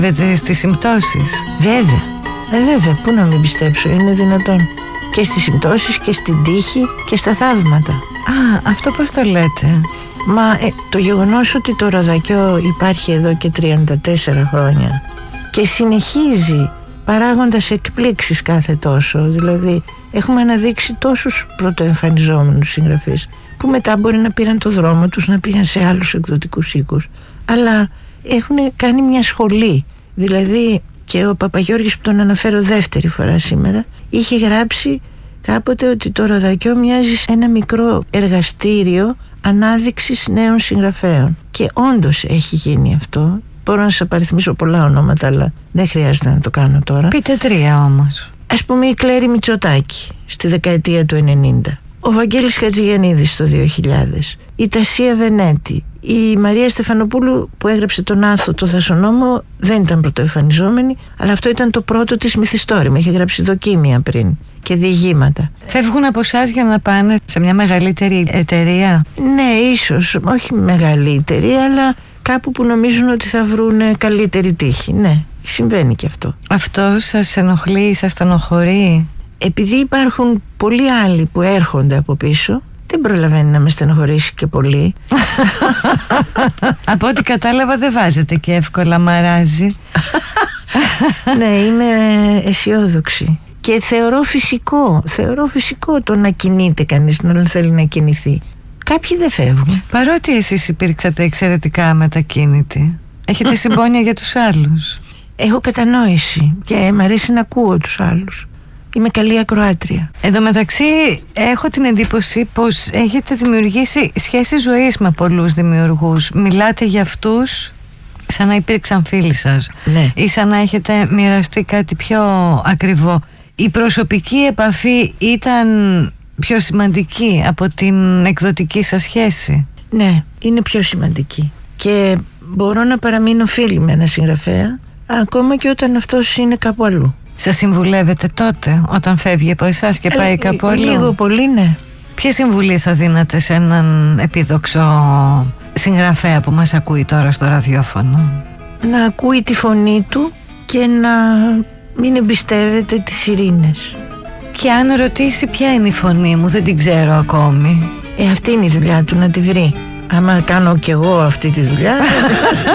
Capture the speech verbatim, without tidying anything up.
Βέβαια στις συμπτώσεις. Βέβαια, ε, βέβαια, πού να μην πιστέψω, είναι δυνατόν. Και στις συμπτώσεις και στην τύχη και στα θαύματα. Α, αυτό πώς το λέτε? Μα ε, το γεγονός ότι το Ροδακιό υπάρχει εδώ και τριάντα τέσσερα χρόνια και συνεχίζει παράγοντας εκπλήξεις κάθε τόσο, δηλαδή έχουμε αναδείξει τόσους πρωτοεμφανιζόμενους συγγραφείς που μετά μπορεί να πήραν το δρόμο τους, να πήγαν σε άλλους εκδοτικούς οίκους, αλλά έχουν κάνει μια σχολή. Δηλαδή και ο Παπαγιώργης, που τον αναφέρω δεύτερη φορά σήμερα, είχε γράψει κάποτε ότι το Ροδακιό μοιάζει σε ένα μικρό εργαστήριο ανάδειξης νέων συγγραφέων, και όντως έχει γίνει αυτό. Μπορώ να σας απαριθμίσω πολλά ονόματα, αλλά δεν χρειάζεται να το κάνω τώρα. Πείτε τρία όμως. Ας πούμε η Κλέρη Μητσοτάκη στη δεκαετία του ενενήντα, ο Βαγγέλης Χατζηγιαννίδης το δύο χιλιάδες, η Τασία Βενέτη, η Μαρία Στεφανοπούλου που έγραψε τον Άθο το Δασονόμο δεν ήταν πρωτοεμφανιζόμενη, αλλά αυτό ήταν το πρώτο της μυθιστόρημα, είχε γράψει δοκίμια πριν και διηγήματα. Φεύγουν από εσάς για να πάνε σε μια μεγαλύτερη εταιρεία? Ναι, ίσως, όχι μεγαλύτερη, αλλά κάπου που νομίζουν ότι θα βρουν καλύτερη τύχη. Ναι, συμβαίνει και αυτό. Αυτό σας ενοχλεί, σας στενοχωρεί? Επειδή υπάρχουν πολλοί άλλοι που έρχονται από πίσω, δεν προλαβαίνει να με στενοχωρήσει και πολύ. Από ό,τι κατάλαβα δεν βάζετε και εύκολα μαράζι. Ναι, είμαι αισιόδοξη. Και θεωρώ φυσικό, θεωρώ φυσικό το να κινείται κανείς, να θέλει να κινηθεί. Κάποιοι δεν φεύγουν. Παρότι εσείς υπήρξατε εξαιρετικά μετακίνητοι, έχετε συμπόνια για τους άλλους. Έχω κατανόηση και μ' αρέσει να ακούω τους άλλους. Είμαι καλή ακροάτρια. Εν τω μεταξύ έχω την εντύπωση πως έχετε δημιουργήσει σχέσεις ζωής με πολλούς δημιουργούς. Μιλάτε για αυτούς σαν να υπήρξαν φίλοι σας, ναι, ή σαν να έχετε μοιραστεί κάτι πιο ακριβό. Η προσωπική επαφή ήταν πιο σημαντική από την εκδοτική σας σχέση? Ναι, είναι πιο σημαντική. Και μπορώ να παραμείνω φίλη με ένα συγγραφέα ακόμα και όταν αυτός είναι κάπου αλλού. Σας συμβουλεύετε τότε όταν φεύγει από εσάς και πάει ε, κάπου αλλού? Λίγο πολύ, ναι. Ποια συμβουλή θα δίνατε σε έναν επίδοξο συγγραφέα που μας ακούει τώρα στο ραδιόφωνο? Να ακούει τη φωνή του και να μην εμπιστεύεται τις ειρήνες. Και αν ρωτήσει ποια είναι η φωνή μου, δεν την ξέρω ακόμη. Ε, αυτή είναι η δουλειά του, να τη βρει. Άμα κάνω κι εγώ αυτή τη δουλειά